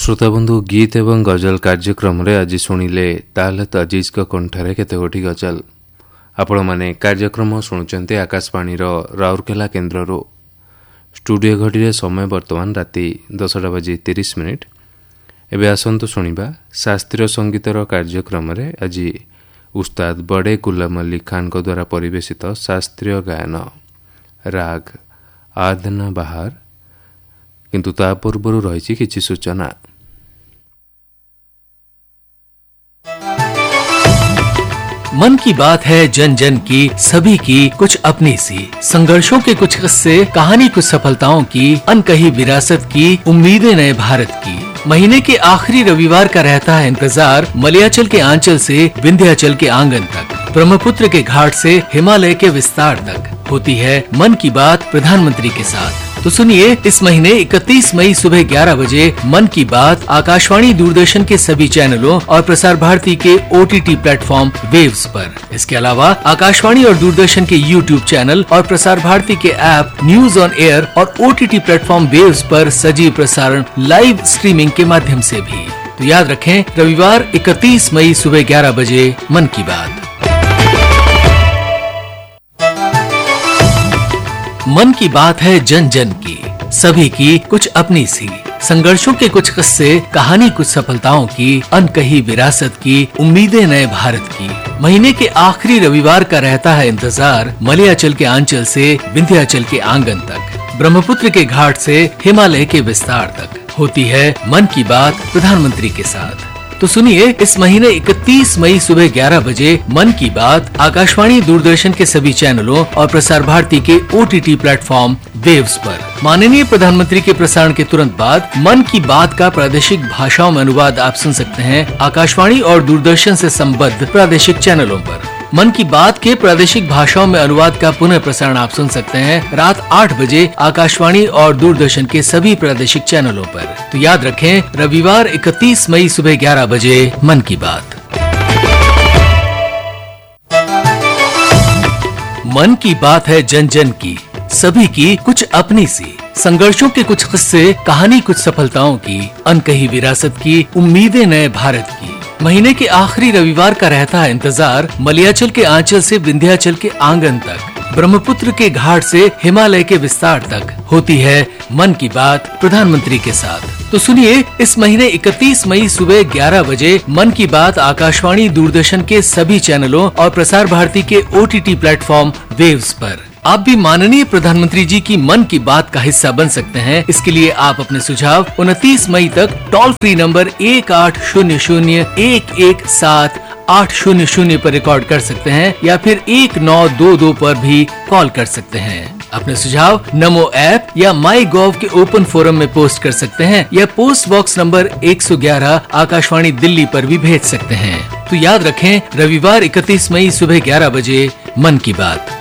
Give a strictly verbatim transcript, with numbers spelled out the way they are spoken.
श्रोताबंधु गीत एवं गजल कार्यक्रम रे आज शुणिले ताहले तो अजीज का कंठरे केते गोटी गजल आपण माने कार्यक्रम शुणुचंते आकाशवाणी रो राउरकेला केन्द्र रो स्टूडियो घड़ी रे समय वर्तमान राति दसटा बजी तीस मिनिट। एबे आसंतु शुणिबा शास्त्रीय संगीतर कार्यक्रम रे आज उस्ताद बड़े गुलाम अली खान को द्वारा परिवेशित शास्त्रीय गायन राग आदना बहार। किंतु ता पूर्वरु रहिछि किछि सूचना। मन की बात है जन जन की, सभी की कुछ अपनी सी, संघर्षों के कुछ किस्से, कहानी कुछ सफलताओं की, अनकही विरासत की, उम्मीदें नए भारत की। महीने के आखिरी रविवार का रहता है इंतजार, मलयाचल के आंचल से विंध्याचल के आंगन तक, ब्रह्मपुत्र के घाट से हिमालय के विस्तार तक होती है मन की बात प्रधानमंत्री के साथ। तो सुनिए, इस महीने इकतीस मई सुबह ग्यारह बजे मन की बात आकाशवाणी दूरदर्शन के सभी चैनलों और प्रसार भारती के ओटीटी प्लेटफॉर्म वेव्स पर। इसके अलावा आकाशवाणी और दूरदर्शन के यूट्यूब चैनल और प्रसार भारती के ऐप न्यूज ऑन एयर और ओटीटी प्लेटफॉर्म वेव्स पर सजीव प्रसारण लाइव स्ट्रीमिंग के माध्यम से भी। तो याद रखें, रविवार इकतीस मई सुबह ग्यारह बजे मन की बात। मन की बात है जन जन की, सभी की कुछ अपनी सी, संघर्षों के कुछ किस्से, कहानी कुछ सफलताओं की, अनकही विरासत की, उम्मीदें नए भारत की। महीने के आखिरी रविवार का रहता है इंतजार, मलयाचल के आंचल से विंध्याचल के आंगन तक, ब्रह्मपुत्र के घाट से हिमालय के विस्तार तक होती है मन की बात प्रधानमंत्री के साथ। तो सुनिए, इस महीने इकतीस मई सुबह ग्यारह बजे मन की बात आकाशवाणी दूरदर्शन के सभी चैनलों और प्रसार भारती के ओटीटी प्लेटफॉर्म वेव्स पर। माननीय प्रधानमंत्री के प्रसारण के तुरंत बाद मन की बात का प्रादेशिक भाषाओं में अनुवाद आप सुन सकते हैं आकाशवाणी और दूरदर्शन से संबद्ध प्रादेशिक चैनलों पर। मन की बात के प्रादेशिक भाषाओं में अनुवाद का पुनः प्रसारण आप सुन सकते हैं रात आठ बजे आकाशवाणी और दूरदर्शन के सभी प्रादेशिक चैनलों पर। तो याद रखें, रविवार इकतीस मई सुबह ग्यारह बजे मन की बात। मन की बात है जन जन की, सभी की कुछ अपनी सी, संघर्षों के कुछ किस्से, कहानी कुछ सफलताओं की, अनकही विरासत की, उम्मीदें नए भारत की। महीने के आखिरी रविवार का रहता है इंतजार, मलयाचल के आंचल से विंध्याचल के आंगन तक, ब्रह्मपुत्र के घाट से हिमालय के विस्तार तक होती है मन की बात प्रधानमंत्री के साथ। तो सुनिए, इस महीने इकतीस मई सुबह ग्यारह बजे मन की बात आकाशवाणी दूरदर्शन के सभी चैनलों और प्रसार भारती के ओटीटी प्लेटफॉर्म वेव्स पर। आप भी माननीय प्रधानमंत्री जी की मन की बात का हिस्सा बन सकते हैं। इसके लिए आप अपने सुझाव उनतीस मई तक टोल फ्री नंबर एक आठ शून्य शून्य एक एक सात आठ शून्य शून्य पर रिकॉर्ड कर सकते हैं या फिर एक नौ दो दो पर भी कॉल कर सकते हैं। अपने सुझाव नमो ऐप या माई गॉव के ओपन फोरम में पोस्ट कर सकते हैं या पोस्ट बॉक्स नंबर एक सौ ग्यारह आकाशवाणी दिल्ली पर भी भेज सकते हैं। तो याद रखें, रविवार इकतीस मई सुबह ग्यारह बजे मन की बात।